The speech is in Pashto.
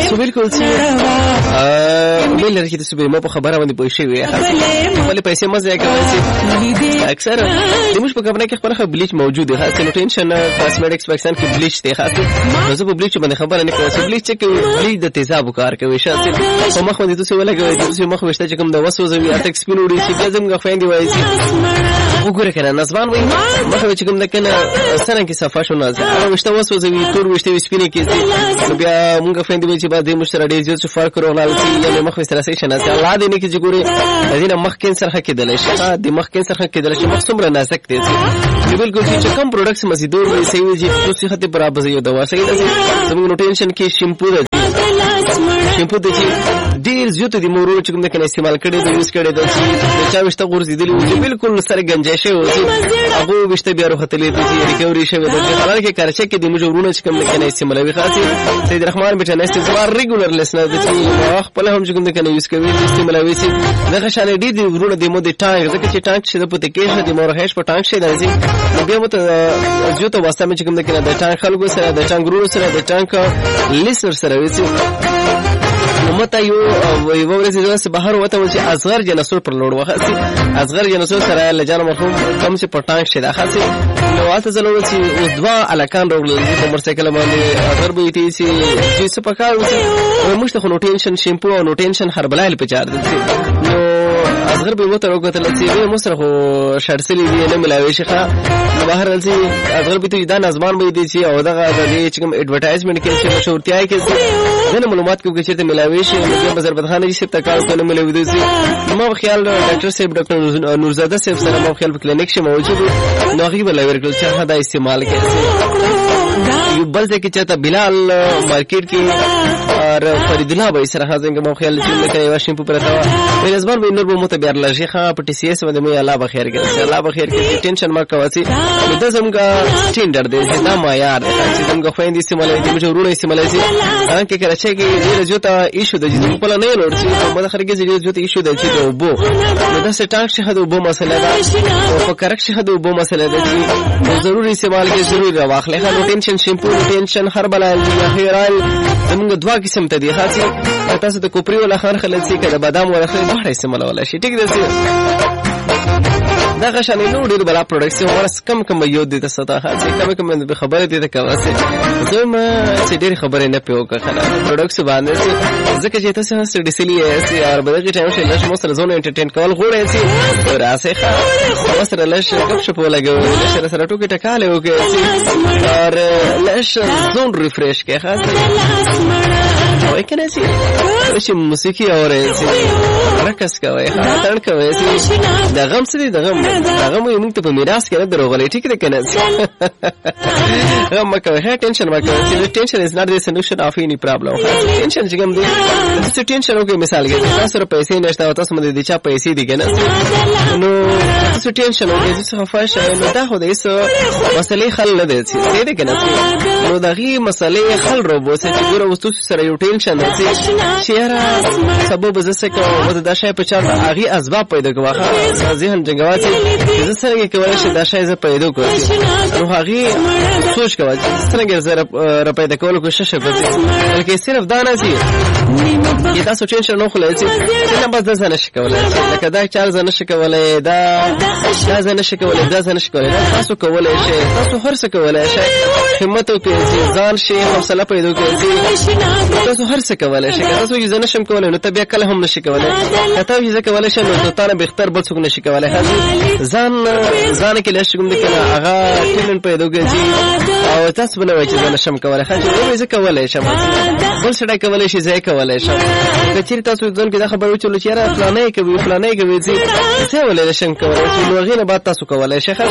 سو بالکل چې ویل لري چې تاسو به مو په خبره باندې پوه شئ خپل پیسې مزه کوي اکثر د موږ په کمره کې خپل بلیچ موجود دی خاصه نو ټینشن کاسمیټکس ویکسن کې بلیچ دی خاصه نو زه په بلیچ باندې خبره نه کوم چې بلیچ کې بلیچ د تیزاب کار کوي شاته په مخ باندې تاسو ولګوي تاسو مخ وشته چې کوم د وسوځوي اټک سپین وړي چې ګزم غفاندي وایي وګوره کنه نسبان وایي مخ چې کوم د کنه سره کې صفه شو نه زه وشته وسوځوي تور وشته سپینې کې بیا موږ غفاندي وایي چې بعد مشتری ډیر زیات فرق ورغلل چې یا مخ سره شي نه الله دې نه کې چې ګوري دینه مخ کینسر حق کېدل شي د مخ کینسر حق کېدل شي مخ څومره نازک دي بالکل چې کوم پروډکټس مزیدور وي صحیح وي چې تاسو خاطر برابر یو دوا صحیح ده زموږ ټینشن کې شیمپو ده شیمپو د چې ډیر زیات دي مورو چې کوم د کنه استعمال کړي د یوز کړي د چې چا وشته غورځیدلی او بالکل سره گنجای شي او هغه وشته بیا وروختلې د چې ریکوري شوی د حالانکه کې کارچه کې د مجورونه چې کوم د کنه استعمالوي خاصي سید رحمان بچنه استعمال ریګولر لیسنر د چې خپل هم چې کوم د کنه یوز کوي استعمالوي سي دغه شان ډیر دي ورونه د مو د ټانک ځکه چې ټانک شه د پته کې شه د مورهش په ټانک شه د بیا مت جو ته واسطه چې کوم د کنه د ټانک خلکو سره د ټانک ورو سره د ټانک لیسنر سره وي مته یو ورځ زه بهر وته چې اصغر جنسور پر لوړ وخاصي اصغر جنسور سره لجان مرحوم کم چې په ټانک شه د خاصي نو واته زلو چې اوس دوا الکان روغل په موټرسایکل باندې اگر به تي چې څه پکار وي مشته خو ټینشن شیمپو او ټینشن هربلایل په چار دي نو اصغر به وته وکتل چې مصر خو شرسلی دی نه ملاوي شيخه بهر راځي اصغر به دا نظمان به دي چې او دغه د چې کوم ایڈورټایزمنت کې چې مشهورتیا کې دغه معلومات کې چې ملاوي شي نو بازار بدخانه دي چې تکاو کنه ملاوي دي ما خیال ډاکټر صاحب ډاکټر نورزاده صاحب سره ما خیال په کلینیک کې موجود نو هغه بل ورکل چې دا استعمال کوي یو بل ځکه چې ته بلال مارکیټ کې اور فرید الله به سره حاضر ما خیال چې کوي واشم په پرتا وي نسبت به نور به متبر لږه خا په ټي سي اس باندې مې الله بخیر کړي الله بخیر کړي ټینشن ما کوي د زموږه سټینډرډ دی دا معیار دی چې موږ خو اندي استعمالوي چې ورونه استعمالوي ان کې کراچي کې ډیر جوته ایشو د چې په نه لور چې په مخه کې ډیر جوته ایشو د چې وبو نو دا سټاک شه د وبو مسله ده او په کرک شه د وبو مسله ده چې ضروري استعمال کې ضروري واخلې خا ټینشن شیمپو ټینشن هربلایل یا هیرایل موږ دوا قسم ته دي خاصي تاسو د کوپری ولا خان خلل سي کړه بادام ولا خل بهر استعمالول شي ټیک ده دا غشانې نو ډېر بلا پروډکټس ورس کم یو دي تاسو ته چې کم به خبره دي ته کواسه زما چې ډېر خبره نه پیو کړه پروډکټس باندې ځکه چې تاسو سره ډیسلی سي ار بدغه ټایم شي لږ مو سره زونه انټرټین کول غوړې سي راسه خو سره لږ غب شپ ولګو سره ټوکی ټکاله وکړي اور لږ زون ریفریش کې خاصه وای کنه چې موسیقي اورې چې رقص کوي خاطر کوي چې دا غم سړي دغه موږ ته په میراث کې دروغلې ټیک ده کنه غم کوي هه ټینشن ما کوي چې ټینشن از ناٹ دی سولوشن اف اني پرابلم ټینشن چې کوم دی چې ټینشن اوګه مثال کې تاسو پیسې نشته او تاسو مده دي چې پیسې دي کنه نو تاسو ټینشن اوګه چې خفاش نو دا خو دې مسلې حل نه دي چې دې کنه نو دغه مسلې حل روبوسه چې ګوره وستو سره یو ټینشن دی چې را سبب زسه کوم دا شای په چار هغه اسباب پیدا کوي ذهن جنگوا چې سره کې کولای شي دا شای ز پیدا کوي نو هغه سوچ کوي چې څنګه زره پیدا کول کوشش کوي بلکې صرف دا نه سي چې تاسو ټینشن نه خلای شي نه بس ځنه شي کولای لکه دا چار ځنه شي کولای دا ځنه شي کولای دا ځنه شي کولای تاسو کولای شي تاسو هر څه کولای شي همت او کې ځان شي حوصله پیدا کوي تاسو هر څه کولای شي تاسو یې ځنه شم کولای نو تبیا کله هم نشي کولای تاسو یې کولای شي نو تاسو به اختر بل څوک نشي کولای ځان کې لږ کوم د کنه هغه ټینن پیدا کوي او تاسو بل وای چې ځنه شم کولای خاطر یې کولای شم بل څه کولای شي ځای کولای شم کچیر تاسو ځن کې دا خبر وچول چې را فلانه کوي چې څه ولې شم کولای چې نو غینه بعد تاسو کولای شي